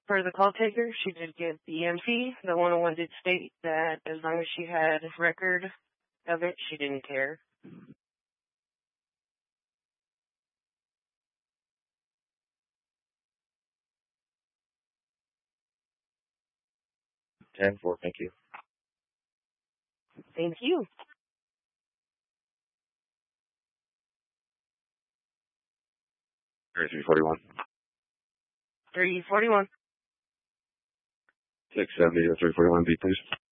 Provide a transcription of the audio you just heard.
For the call taker, she did get the EMT. The 101 did state that as long as she had record of it, she didn't care. 10-4, thank you. Thank you. Area 341. 341. 670 341B, please.